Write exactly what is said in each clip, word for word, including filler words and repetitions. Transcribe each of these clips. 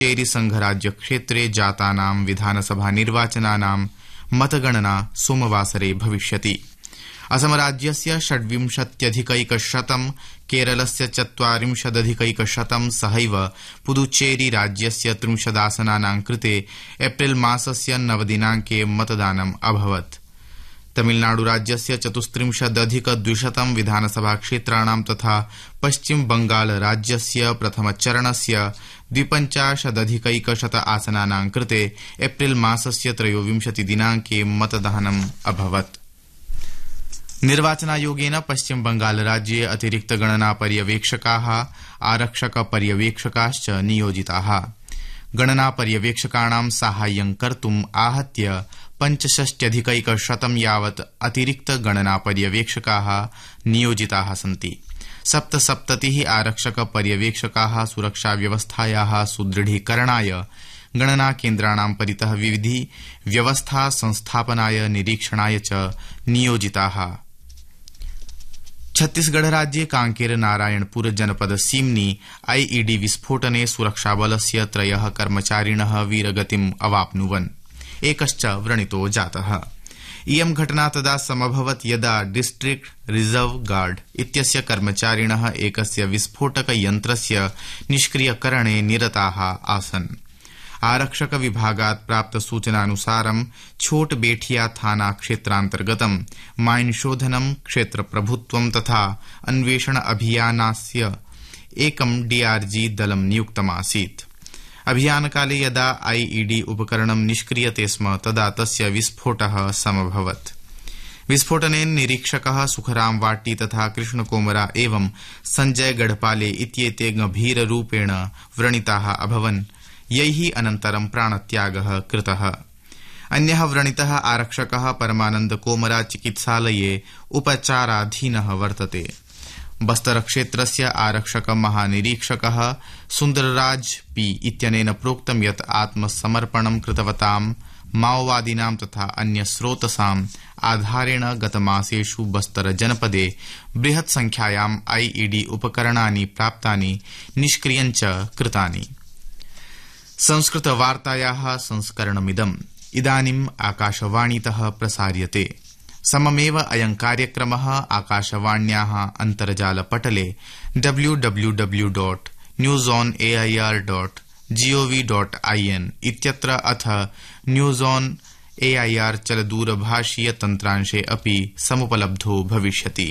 पुदुच्चेरी संघराज्यक्षेत्रे जातानां विधानसभा निर्वाचनानां मतगणना सोमवासरे भविष्यति। असमराज्यस्य षड्विंशत्यधिकैकशतं, केरलस्य चत्वारिंशदधिकैकशतं सहैव पुदुच्चेरी राज्यस्य त्रिंशदासनानां कृते एप्रिल मासस्य नवदिनाङ्के मतदानम् अभवत्। तमिलनाडु राज्यस्य चतुस्त्रिंशदधिकद्विशतं विधानसभाक्षेत्राणां तथा पश्चिम बंगाल राज्यस्य प्रथमचरणस्य द्विपञ्चाशदधिकैकशत आसनानां कृते एप्रिल मासस्य त्रयोविंशति दिनाङ्के मतदानम् अभवत्। निर्वाचनायोगेन पश्चिम बंगाल राज्ये अतिरिक्त गणना पर्यवेक्षकाः, आरक्षक पर्यवेक्षकाश्च नियोजिताः। गणना पर्यवेक्षकाणां साहाय्यं कर्तुम् आहत्य पञ्चषष्ट्यधिकैकशतं यावत् अतिरिक्त गणना पर्यवेक्षकाः नियोजिताः सन्ति। सप्तसप्ततिः आरक्षक पर्यवेक्षकाः सुरक्षा व्यवस्थायाः सुदृढीकरणाय गणना केन्द्राणां परितः विविधि व्यवस्था संस्थापनाय निरीक्षणाय च नियोजिताः। छत्तीसगढ़ राज्ये कांकेर नारायणपुर जनपद सीम्नि आईईडी विस्फोटने सुरक्षाबलस्य त्रयः कर्मचारिणः वीरगतिम् अवाप्नुवन्, एकश्च व्रणितो जातः। इयं घटना तदा समभवत् यदा डिस्ट्रिक्ट रिजर्व गार्ड इत्यस्य कर्मचारिणः एकस्य विस्फोटकयन्त्रस्य निष्क्रियकरणे निरताः आसन्। आरक्षक विभागात् प्राप्त सूचनानुसारं छोटबेठिया थाना क्षेत्रान्तर्गतं माइन शोधनं, क्षेत्रप्रभुत्वं तथा अन्वेषण अभियानस्य एकं डीआरजी दलं नियुक्तमासीत्। अभियानकाले यदा आईईडी उपकरणं निष्क्रियते स्म तदा तस्य विस्फोटः समभवत्। विस्फोटनेन निरीक्षकः सुखराम वाटी तथा कृष्णकोमरा एवं संजय गढ़पाले इत्येते गंभीररूपेण व्रणिताः अभवन्, यैः अनन्तरं प्राणत्यागः कृतः। अन्यः व्रणितः आरक्षकः परमानंद कोमरा चिकित्सालये उपचाराधीनः वर्तते। बस्तर क्षेत्रस्य आरक्षक महानिरीक्षकः सुंदरराज पी इत्यनेन प्रोक्तं यत् आत्मसमर्पणं कृतवतां माओवादिनां तथा अन्यस्रोतसाम् आधारेण गतमासेषु बस्तर जनपदे बृहत् संख्यायाम् आईईडी उपकरणानि प्राप्तानि, निष्क्रियञ्च कृतानि। संस्कृत वार्तायाः संस्करणमिदम् इदानीम् आकाशवाणीतः प्रसार्यते। सममेव अयं कार्यक्रमः आकाशवाण्याः अन्तर्जालपटले W W W dot news on AIR dot gov dot IN इत्यत्र अथ न्यूज ऑन एआईआर चलदूरभाषीय तन्त्रांशे अपि समुपलब्धो भविष्यति।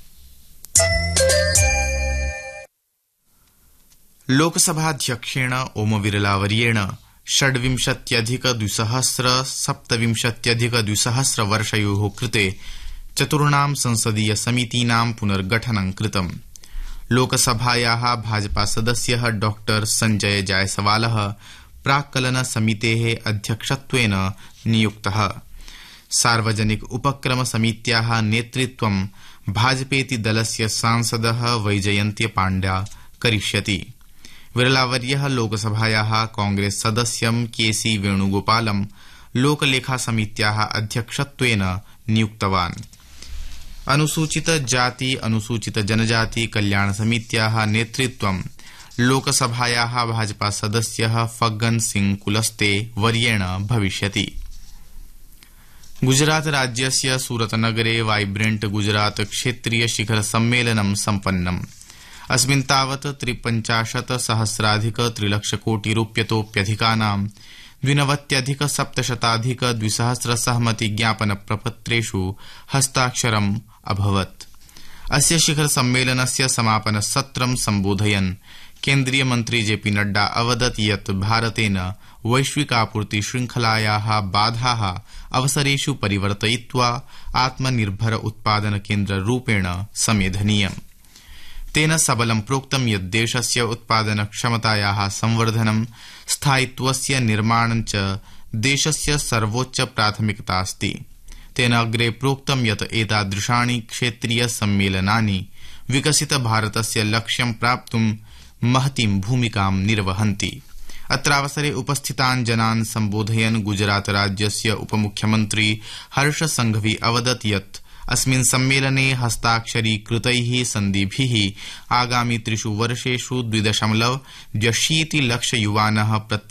लोकसभाध्यक्षेण ओम बिरलावर्येण षड्विंशत्यधिक द्विसहस्र सप्तविंशत्यधिक द्विसहस्र वर्षयोः कृते चतुर्णां संसदीय समितीनां पुनर्गठनं कृतम्। लोकसभायाः भाजपा सदस्यः डॉक्टर संजय जायसवालः प्राक्कलन समितेः अध्यक्षत्वेन नियुक्तः। सार्वजनिक उपक्रम समित्याः नेतृत्वं भाजपेति दलस्य सांसदः वैजयन्त्य पाण्ड्या करिष्यति। विरलावर्यः लोकसभायाः कांग्रेस सदस्यं केसी वेणुगोपालं लोकलेखा समित्याः अध्यक्षत्वेन नियुक्तवान्। अनुसूचित जाति अनुसूचित जनजाति कल्याण समित्याः नेतृत्वं लोकसभायाः भाजपा सदस्यः फग्गन सिंह कुलस्ते वर्येण भविष्यति। गुजरात राज्यस्य सूरतनगरे वाइब्रेंट गुजरात क्षेत्रीय शिखर सम्मेलनं सम्पन्नम्। अस्मिन् तावत् त्रिपञ्चाशत् सहस्राधिक त्रिलक्षकोटि रूप्यतोप्यधिकानां द्विनवत्यधिक सप्तशताधिक द्विसहस्र सहमति ज्ञापन प्रपत्रेषु हस्ताक्षरम् अभवत्। अस्य शिखर सम्मेलनस्य समापन सत्रं सम्बोधयन् केन्द्रीय मन्त्री जेपी नड्डा अवदत् यत् भारतेन वैश्विकापूर्ति श्रृंखलायाः बाधाः अवसरेषु परिवर्तयित्वा आत्मनिर्भर उत्पादन केन्द्ररूपेण समेधनीयम्। तेन सबलं प्रोक्तं यत् देशस्य उत्पादन क्षमतायाः संवर्धनं, स्थायित्वस्य निर्माणं च देशस्य सर्वोच्च प्राथमिकता अस्ति। तेन अग्रे प्रोक्तं यत् एतादृशानि क्षेत्रीय सम्मेलनानि विकसित भारतस्य लक्ष्यं प्राप्तुं महतीं भूमिकां निर्वहन्ति। अत्रावसरे उपस्थितान् जनान् सम्बोधयन् गुजरात राज्यस्य उपमुख्यमन्त्री हर्ष संघवी अवदत् यत् अस्मिन् सम्मेलने हस्ताक्षरीकृतैः सन्धिभिः आगामि त्रिषु वर्षेषु द्वि दशमलव द्व्यशीति लक्ष युवानः